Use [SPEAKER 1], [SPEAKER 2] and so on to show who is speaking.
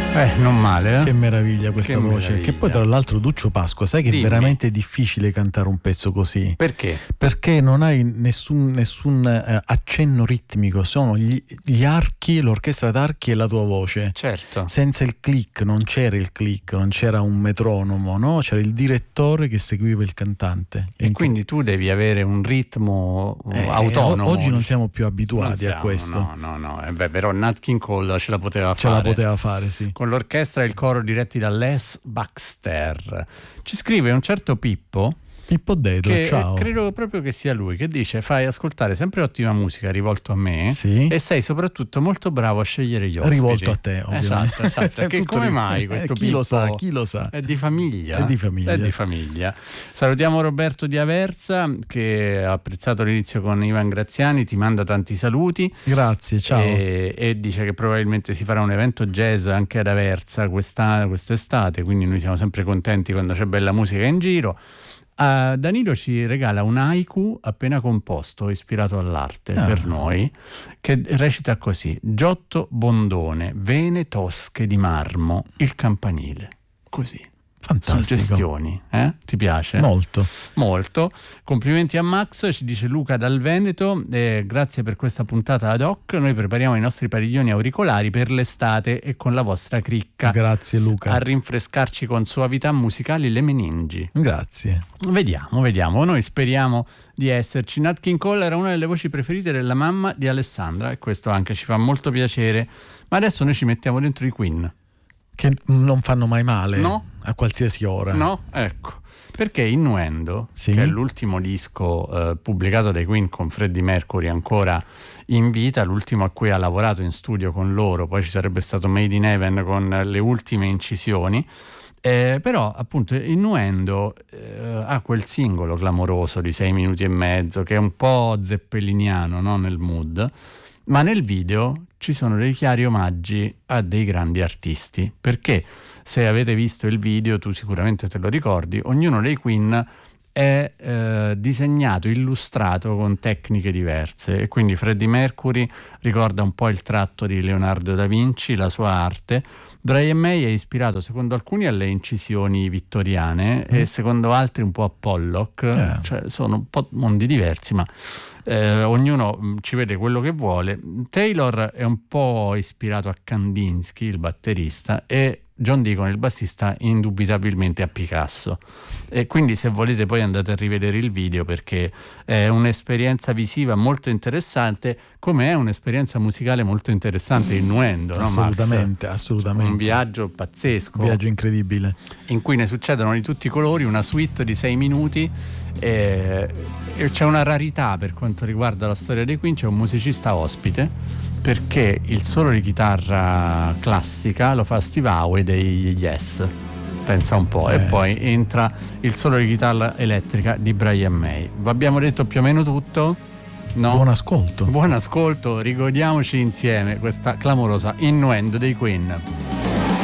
[SPEAKER 1] Non male,
[SPEAKER 2] Che meraviglia questa voce.
[SPEAKER 1] meraviglia.
[SPEAKER 2] Che poi tra l'altro Duccio Pasqua, sai che
[SPEAKER 1] Dimmi.
[SPEAKER 2] è veramente difficile cantare un pezzo così.
[SPEAKER 1] Perché?
[SPEAKER 2] Perché non hai nessun accenno ritmico, sono gli archi, l'orchestra d'archi e la tua voce.
[SPEAKER 1] Certo.
[SPEAKER 2] Senza il click, non c'era il click, non c'era un metronomo, no? C'era il direttore che seguiva il cantante.
[SPEAKER 1] E quindi tu devi avere un ritmo autonomo.
[SPEAKER 2] Oggi non siamo più abituati a questo.
[SPEAKER 1] No. Però Nat King Cole ce la poteva fare.
[SPEAKER 2] Ce la poteva fare, sì.
[SPEAKER 1] Con l'orchestra e il coro diretti da Les Baxter. Ci scrive un certo Pippo
[SPEAKER 2] Dedro,
[SPEAKER 1] che
[SPEAKER 2] ciao.
[SPEAKER 1] credo proprio che sia lui, che dice: fai ascoltare sempre ottima musica rivolto a me,
[SPEAKER 2] Sì.
[SPEAKER 1] e sei soprattutto molto bravo a scegliere gli ospiti.
[SPEAKER 2] Rivolto a te, ovviamente.
[SPEAKER 1] Esatto. Che come mai questo
[SPEAKER 2] chi
[SPEAKER 1] Pippo
[SPEAKER 2] lo sa.
[SPEAKER 1] È di famiglia.
[SPEAKER 2] È di famiglia.
[SPEAKER 1] Salutiamo Roberto di Aversa, che ha apprezzato l'inizio con Ivan Graziani, ti manda tanti saluti.
[SPEAKER 2] Grazie, ciao.
[SPEAKER 1] E dice che probabilmente si farà un evento jazz anche ad Aversa quest'estate, quindi noi siamo sempre contenti quando c'è bella musica in giro. Danilo ci regala un haiku appena composto, ispirato all'arte per noi, che recita così: Giotto Bondone, vene tosche di marmo, il campanile. Così.
[SPEAKER 2] Fantastico.
[SPEAKER 1] Suggestioni, Ti piace? Molto. Complimenti a Max, ci dice Luca dal Veneto, grazie per questa puntata ad hoc. Noi prepariamo i nostri padiglioni auricolari per l'estate e con la vostra cricca.
[SPEAKER 2] Grazie Luca.
[SPEAKER 1] A rinfrescarci con soavità musicali le meningi.
[SPEAKER 2] Grazie.
[SPEAKER 1] Vediamo. Noi speriamo di esserci. Nat King Cole era una delle voci preferite della mamma di Alessandra e questo anche ci fa molto piacere. Ma adesso noi ci mettiamo dentro i Queen.
[SPEAKER 2] Che non fanno mai male,
[SPEAKER 1] no?
[SPEAKER 2] A qualsiasi ora.
[SPEAKER 1] No? Ecco. Perché Innuendo,
[SPEAKER 2] sì,
[SPEAKER 1] che è l'ultimo disco pubblicato dai Queen con Freddie Mercury ancora in vita, l'ultimo a cui ha lavorato in studio con loro, poi ci sarebbe stato Made in Heaven con le ultime incisioni, però appunto Innuendo ha quel singolo clamoroso di 6 minuti e mezzo che è un po' zeppeliniano, no? Nel mood, ma nel video ci sono dei chiari omaggi a dei grandi artisti, perché se avete visto il video, tu sicuramente te lo ricordi, ognuno dei Queen è disegnato, illustrato con tecniche diverse, e quindi Freddie Mercury ricorda un po' il tratto di Leonardo da Vinci, la sua arte. Brian May è ispirato secondo alcuni alle incisioni vittoriane e secondo altri un po' a Pollock, cioè sono un po' mondi diversi, ma ognuno ci vede quello che vuole. Taylor è un po' ispirato a Kandinsky, il batterista, e John Deacon, il bassista, indubitabilmente a Picasso. E quindi se volete poi andate a rivedere il video, perché è un'esperienza visiva molto interessante, come è un'esperienza musicale molto interessante Innuendo, no,
[SPEAKER 2] assolutamente,
[SPEAKER 1] Max?
[SPEAKER 2] Assolutamente.
[SPEAKER 1] Un viaggio pazzesco.
[SPEAKER 2] Un viaggio incredibile.
[SPEAKER 1] In cui ne succedono di tutti i colori, una suite di 6 minuti, e c'è una rarità per quanto riguarda la storia dei Queen, c'è un musicista ospite, perché il solo di chitarra classica lo fa Steve Howe dei Yes, pensa un po', e poi entra il solo di chitarra elettrica di Brian May. Vi abbiamo detto più o meno tutto? No?
[SPEAKER 2] Buon ascolto,
[SPEAKER 1] rigodiamoci insieme questa clamorosa Innuendo dei Queen.